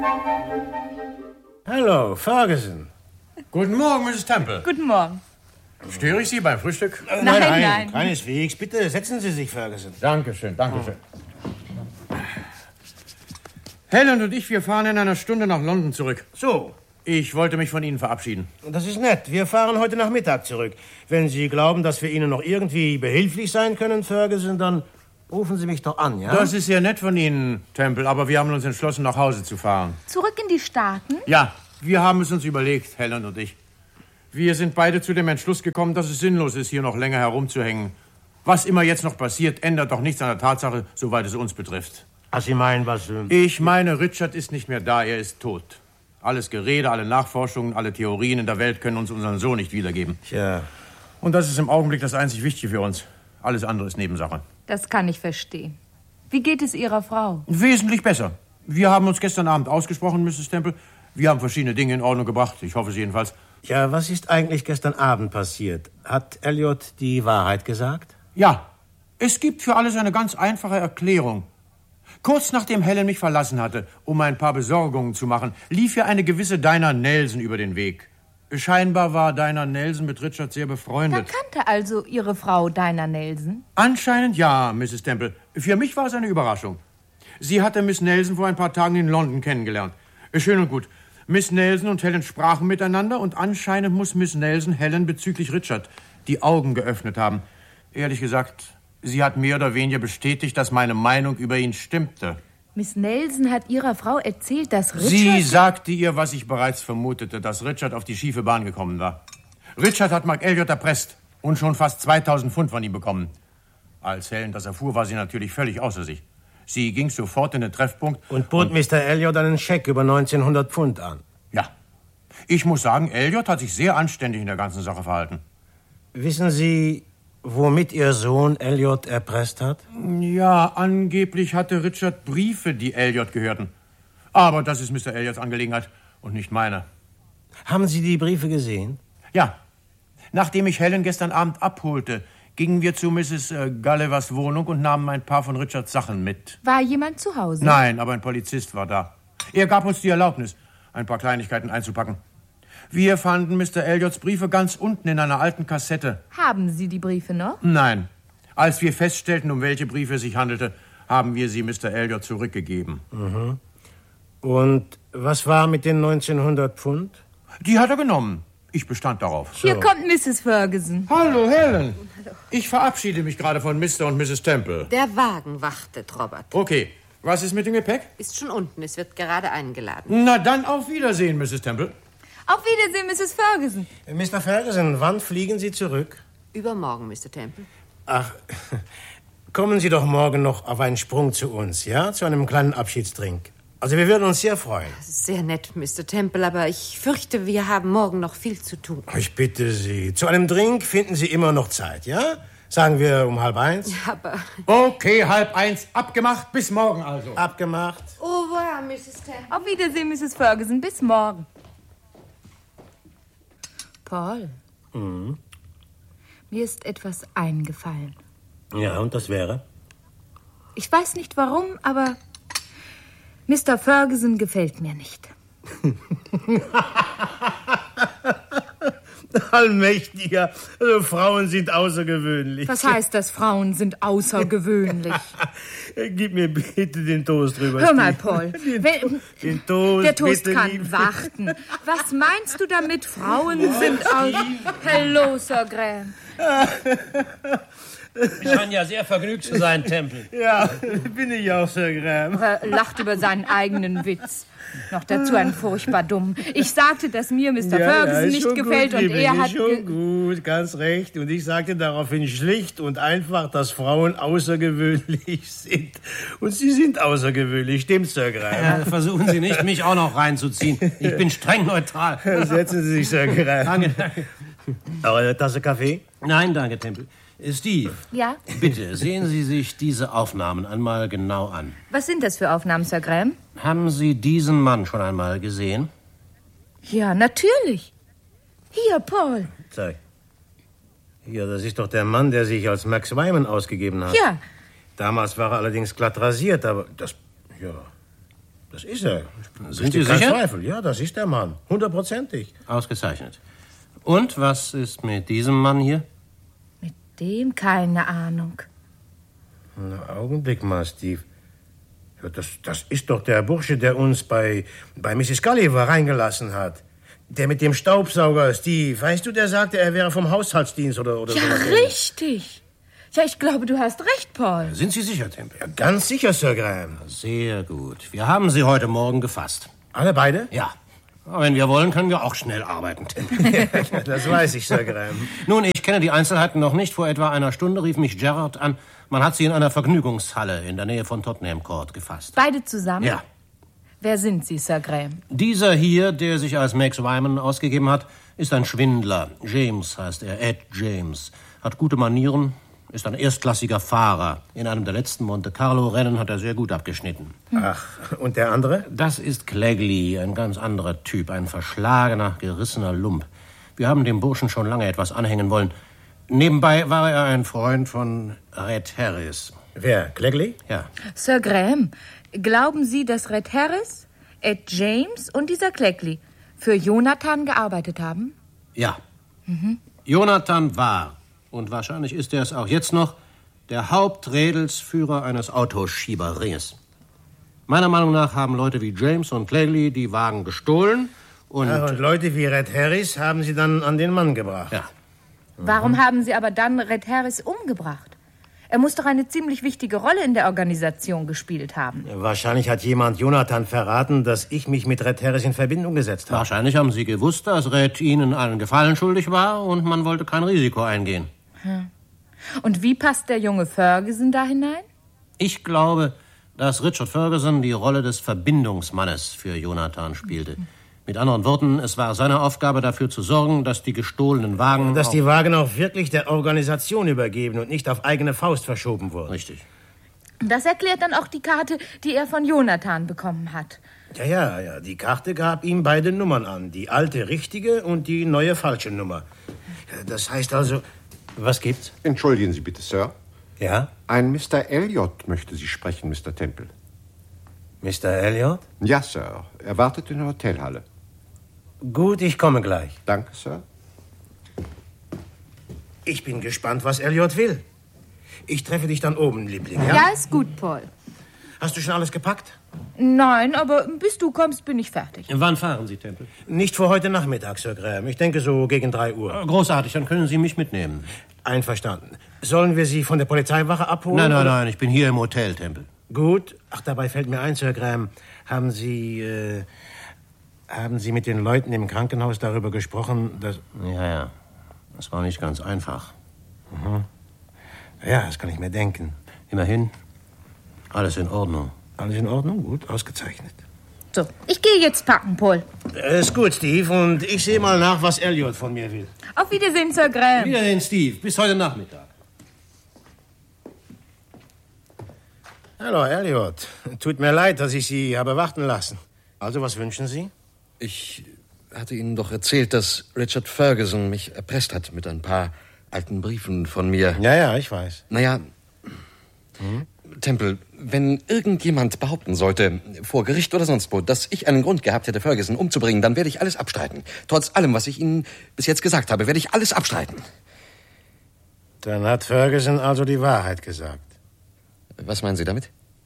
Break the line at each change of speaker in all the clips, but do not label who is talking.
Hallo, Ferguson.
Guten Morgen, Mrs. Temple.
Guten Morgen.
Störe ich Sie beim Frühstück?
Nein.
Keineswegs. Bitte setzen Sie sich, Ferguson.
Dankeschön. Helen und ich, wir fahren in einer Stunde nach London zurück.
So.
Ich wollte mich von Ihnen verabschieden.
Das ist nett. Wir fahren heute Nachmittag zurück. Wenn Sie glauben, dass wir Ihnen noch irgendwie behilflich sein können, Ferguson, dann rufen Sie mich doch an, ja?
Das ist sehr nett von Ihnen, Temple, aber wir haben uns entschlossen, nach Hause zu fahren.
Zurück in die Staaten?
Ja, wir haben es uns überlegt, Helen und ich. Wir sind beide zu dem Entschluss gekommen, dass es sinnlos ist, hier noch länger herumzuhängen. Was immer jetzt noch passiert, ändert doch nichts an der Tatsache, soweit es uns betrifft.
Ach, Sie meinen, was...
Ich meine, Richard ist nicht mehr da, er ist tot. Alles Gerede, alle Nachforschungen, alle Theorien in der Welt können uns unseren Sohn nicht wiedergeben.
Tja.
Und das ist im Augenblick das einzig Wichtige für uns. Alles andere ist Nebensache.
Das kann ich verstehen. Wie geht es Ihrer Frau?
Wesentlich besser. Wir haben uns gestern Abend ausgesprochen, Mrs. Temple. Wir haben verschiedene Dinge in Ordnung gebracht. Ich hoffe es jedenfalls.
Ja, was ist eigentlich gestern Abend passiert? Hat Elliot die Wahrheit gesagt?
Ja, es gibt für alles eine ganz einfache Erklärung. Kurz nachdem Helen mich verlassen hatte, um ein paar Besorgungen zu machen, lief ihr eine gewisse Dinah Nelson über den Weg. Scheinbar war Dinah Nelson mit Richard sehr befreundet.
Da kannte also Ihre Frau Dinah Nelson?
Anscheinend ja, Mrs. Temple. Für mich war es eine Überraschung. Sie hatte Miss Nelson vor ein paar Tagen in London kennengelernt. Schön und gut. Miss Nelson und Helen sprachen miteinander und anscheinend muss Miss Nelson Helen bezüglich Richard die Augen geöffnet haben. Ehrlich gesagt, sie hat mehr oder weniger bestätigt, dass meine Meinung über ihn stimmte.
Miss Nelson hat Ihrer Frau erzählt, dass Richard...
Sie sagte ihr, was ich bereits vermutete, dass Richard auf die schiefe Bahn gekommen war. Richard hat Mark Elliot erpresst und schon fast 2000 Pfund von ihm bekommen. Als Helen das erfuhr, war sie natürlich völlig außer sich. Sie ging sofort in den Treffpunkt
und bot Mr. Elliot einen Scheck über 1900 Pfund an.
Ja. Ich muss sagen, Elliot hat sich sehr anständig in der ganzen Sache verhalten.
Wissen Sie, womit Ihr Sohn Elliot erpresst hat?
Ja, angeblich hatte Richard Briefe, die Elliot gehörten. Aber das ist Mr. Elliots Angelegenheit und nicht meine.
Haben Sie die Briefe gesehen?
Ja. Nachdem ich Helen gestern Abend abholte, gingen wir zu Mrs. Gullivers Wohnung und nahmen ein paar von Richards Sachen mit.
War jemand zu Hause?
Nein, aber ein Polizist war da. Er gab uns die Erlaubnis, ein paar Kleinigkeiten einzupacken. Wir fanden Mr. Elliots Briefe ganz unten in einer alten Kassette.
Haben Sie die Briefe noch?
Nein. Als wir feststellten, um welche Briefe es sich handelte, haben wir sie Mr. Elliot zurückgegeben.
Mhm. Und was war mit den 1900 Pfund?
Die hat er genommen. Ich bestand darauf.
Hier kommt Mrs. Ferguson.
Hallo, Helen. Ich verabschiede mich gerade von Mr. und Mrs. Temple.
Der Wagen wartet, Robert.
Okay. Was ist mit dem Gepäck?
Ist schon unten. Es wird gerade eingeladen.
Na dann auf Wiedersehen, Mrs. Temple.
Auf Wiedersehen, Mrs. Ferguson.
Mr. Ferguson, wann fliegen Sie zurück?
Übermorgen, Mr. Temple.
Ach, kommen Sie doch morgen noch auf einen Sprung zu uns, ja? Zu einem kleinen Abschiedstrink. Also wir würden uns sehr freuen.
Das ist sehr nett, Mr. Temple, aber ich fürchte, wir haben morgen noch viel zu tun.
Ich bitte Sie, zu einem Drink finden Sie immer noch Zeit, ja? Sagen wir um 12:30?
Ja, aber...
Okay, 12:30. Abgemacht. Bis morgen also.
Abgemacht.
Au revoir, Mrs. Temple.
Auf Wiedersehen, Mrs. Ferguson. Bis morgen. Paul.
Mhm.
Mir ist etwas eingefallen.
Ja, und das wäre?
Ich weiß nicht warum, aber Mr. Ferguson gefällt mir nicht.
Allmächtiger, also Frauen sind außergewöhnlich.
Was heißt das, Frauen sind außergewöhnlich?
Gib mir bitte den Toast drüber.
Hör mal, Paul.
Den Toast,
der Toast
bitte,
kann
lieb.
warten. Was meinst du damit? Frauen sind aus... Hallo, Sir Graham.
Sie scheinen ja sehr vergnügt zu sein, Temple.
Ja, bin ich auch, Sir Graham.
Er lacht über seinen eigenen Witz. Noch dazu ein furchtbar dumm. Ich sagte, dass mir Mr. Ferguson nicht
schon
gefällt
gut,
und
Liebe,
er hat...
schon gut, ganz recht. Und ich sagte daraufhin schlicht und einfach, dass Frauen außergewöhnlich sind. Und Sie sind außergewöhnlich, stimmt, Sir Graham?
Ja, versuchen Sie nicht, mich auch noch reinzuziehen. Ich bin streng neutral.
Setzen Sie sich, Sir Graham.
Danke.
Aber eine Tasse Kaffee?
Nein, danke, Temple. Steve,
Ja?
bitte sehen Sie sich diese Aufnahmen einmal genau an.
Was sind das für Aufnahmen, Sir Graham?
Haben Sie diesen Mann schon einmal gesehen?
Ja, natürlich. Hier, Paul.
Zeig. Ja, das ist doch der Mann, der sich als Max Wyman ausgegeben hat.
Ja.
Damals war er allerdings glatt rasiert, aber das... Ja. Das ist er.
Sind Sie
kein
sicher?
Zweifel. Ja, das ist der Mann. 100%.
Ausgezeichnet. Und was ist mit diesem Mann hier?
Mit dem keine Ahnung.
Na, Augenblick mal, Steve. Ja, das ist doch der Bursche, der uns bei Mrs. Gulliver reingelassen hat. Der mit dem Staubsauger, Steve. Weißt du, der sagte, er wäre vom Haushaltsdienst oder
Ja,
sowas.
richtig. Ja, ich glaube, du hast recht, Paul.
Sind Sie sicher, Temple?
Ja, ganz sicher, Sir Graham.
Sehr gut. Wir haben Sie heute Morgen gefasst.
Alle beide?
Ja. Aber wenn wir wollen, können wir auch schnell arbeiten, Temple.
Das weiß ich, Sir Graham.
Nun, ich kenne die Einzelheiten noch nicht. Vor etwa einer Stunde rief mich Gerard an. Man hat sie in einer Vergnügungshalle in der Nähe von Tottenham Court gefasst.
Beide zusammen?
Ja.
Wer sind Sie, Sir Graham?
Dieser hier, der sich als Max Wyman ausgegeben hat, ist ein Schwindler. James heißt er, Ed James. Hat gute Manieren, ist ein erstklassiger Fahrer. In einem der letzten Monte-Carlo-Rennen hat er sehr gut abgeschnitten.
Ach, und der andere?
Das ist Clegley, ein ganz anderer Typ. Ein verschlagener, gerissener Lump. Wir haben dem Burschen schon lange etwas anhängen wollen. Nebenbei war er ein Freund von Red Harris.
Wer? Clegley?
Ja.
Sir Graham, glauben Sie, dass Red Harris, Ed James und dieser Clegley für Jonathan gearbeitet haben?
Ja. Jonathan war, und wahrscheinlich ist er es auch jetzt noch, der Haupträdelsführer eines Autoschieberringes. Meiner Meinung nach haben Leute wie James und Clegley die Wagen gestohlen und...
Und Leute wie Red Harris haben sie dann an den Mann gebracht.
Ja.
Warum haben Sie aber dann Red Harris umgebracht? Er muss doch eine ziemlich wichtige Rolle in der Organisation gespielt haben.
Wahrscheinlich hat jemand Jonathan verraten, dass ich mich mit Red Harris in Verbindung gesetzt habe.
Wahrscheinlich haben Sie gewusst, dass Red Ihnen einen Gefallen schuldig war und man wollte kein Risiko eingehen.
Und wie passt der junge Ferguson da hinein?
Ich glaube, dass Richard Ferguson die Rolle des Verbindungsmannes für Jonathan spielte. Mit anderen Worten, es war seine Aufgabe, dafür zu sorgen, dass die gestohlenen Wagen...
Dass die Wagen auch wirklich der Organisation übergeben und nicht auf eigene Faust verschoben wurden.
Richtig.
Das erklärt dann auch die Karte, die er von Jonathan bekommen hat.
Ja. Die Karte gab ihm beide Nummern an. Die alte richtige und die neue falsche Nummer. Ja, das heißt also... Was gibt's?
Entschuldigen Sie bitte, Sir.
Ja?
Ein Mr. Elliot möchte Sie sprechen, Mr. Temple.
Mr. Elliot?
Ja, Sir. Er wartet in der Hotelhalle.
Gut, ich komme gleich.
Danke, Sir.
Ich bin gespannt, was Elliot will. Ich treffe dich dann oben, Liebling, ja?
Ja, ist gut, Paul.
Hast du schon alles gepackt?
Nein, aber bis du kommst, bin ich fertig.
Wann fahren Sie, Temple?
Nicht vor heute Nachmittag, Sir Graham. Ich denke so gegen 3 Uhr.
Großartig, dann können Sie mich mitnehmen.
Einverstanden. Sollen wir Sie von der Polizeiwache abholen?
Nein, ich bin hier im Hotel, Temple.
Gut. Ach, dabei fällt mir ein, Sir Graham. Haben Sie mit den Leuten im Krankenhaus darüber gesprochen, dass...
Ja. Das war nicht ganz einfach.
Ja, das kann ich mir denken.
Immerhin, alles in Ordnung.
Alles in Ordnung? Gut, ausgezeichnet.
So, ich gehe jetzt packen, Paul.
Ist gut, Steve. Und ich sehe mal nach, was Elliot von mir will.
Auf Wiedersehen, Sir Graham.
Wiederhin, Steve. Bis heute Nachmittag.
Hallo, Elliot. Tut mir leid, dass ich Sie habe warten lassen. Also, was wünschen Sie?
Ich hatte Ihnen doch erzählt, dass Richard Ferguson mich erpresst hat mit ein paar alten Briefen von mir.
Ja, ich weiß.
Naja, Temple, wenn irgendjemand behaupten sollte, vor Gericht oder sonst wo, dass ich einen Grund gehabt hätte, Ferguson umzubringen, dann werde ich alles abstreiten. Trotz allem, was ich Ihnen bis jetzt gesagt habe, werde ich alles abstreiten.
Dann hat Ferguson also die Wahrheit gesagt.
Was meinen Sie damit?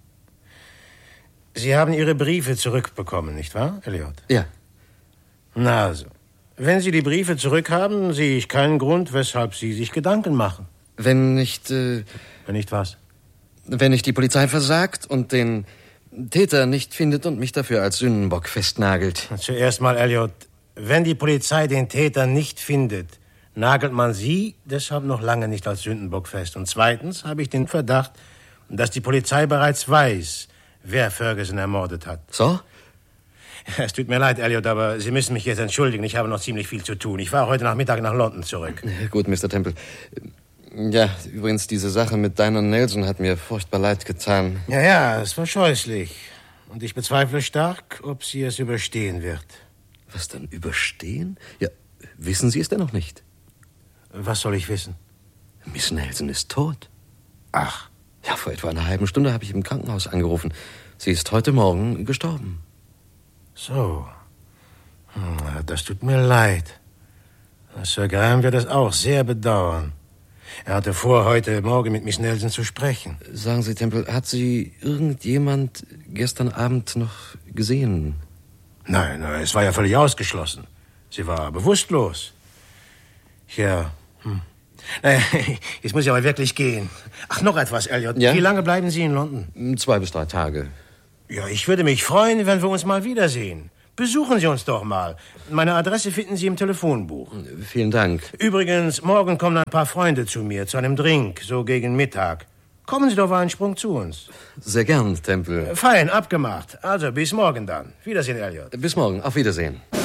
Sie haben Ihre Briefe zurückbekommen, nicht wahr, Elliot?
Ja.
Na also, wenn Sie die Briefe zurückhaben, sehe ich keinen Grund, weshalb Sie sich Gedanken machen.
Wenn nicht...
Wenn nicht was?
Wenn nicht die Polizei versagt und den Täter nicht findet und mich dafür als Sündenbock festnagelt.
Zuerst mal, Elliot, wenn die Polizei den Täter nicht findet, nagelt man Sie deshalb noch lange nicht als Sündenbock fest. Und zweitens habe ich den Verdacht, dass die Polizei bereits weiß, wer Ferguson ermordet hat.
So?
Es tut mir leid, Elliot, aber Sie müssen mich jetzt entschuldigen. Ich habe noch ziemlich viel zu tun. Ich fahre heute Nachmittag nach London zurück.
Gut, Mr. Temple. Ja, übrigens, diese Sache mit Dinah Nelson hat mir furchtbar leid getan.
Ja, es war scheußlich. Und ich bezweifle stark, ob sie es überstehen wird.
Was dann überstehen? Ja, wissen Sie es denn noch nicht?
Was soll ich wissen?
Miss Nelson ist tot.
Ach.
Ja, vor etwa einer halben Stunde habe ich im Krankenhaus angerufen. Sie ist heute Morgen gestorben.
So. Das tut mir leid. Sir Graham wird das auch sehr bedauern. Er hatte vor, heute Morgen mit Miss Nelson zu sprechen.
Sagen Sie, Temple, hat Sie irgendjemand gestern Abend noch gesehen?
Nein, es war ja völlig ausgeschlossen. Sie war bewusstlos. Ja. Naja, jetzt muss ich aber wirklich gehen. Ach, noch etwas, Elliot.
Ja?
Wie lange bleiben Sie in London?
2 bis 3 Tage.
Ja, ich würde mich freuen, wenn wir uns mal wiedersehen. Besuchen Sie uns doch mal. Meine Adresse finden Sie im Telefonbuch.
Vielen Dank.
Übrigens, morgen kommen ein paar Freunde zu mir, zu einem Drink, so gegen Mittag. Kommen Sie doch mal einen Sprung zu uns.
Sehr gern, Temple.
Fein, abgemacht. Also, bis morgen dann. Wiedersehen, Elliot.
Bis morgen. Auf Wiedersehen.